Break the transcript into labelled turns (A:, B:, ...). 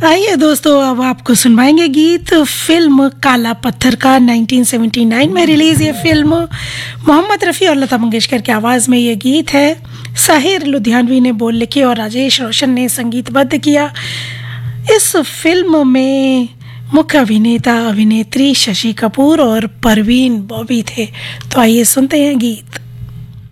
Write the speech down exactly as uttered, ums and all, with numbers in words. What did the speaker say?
A: आइए दोस्तों, अब आपको सुनवाएंगे गीत फिल्म काला पत्थर का। नाइनटीन सेवेंटी नाइन में रिलीज ये फिल्म, मोहम्मद रफ़ी और लता मंगेशकर की आवाज़ में ये गीत है। साहिर लुधियानवी ने बोल लिखे और राजेश रोशन ने संगीतबद्ध किया। इस फिल्म में मुख्य अभिनेता अभिनेत्री शशि कपूर और परवीन बॉबी थे। तो आइए सुनते हैं गीत।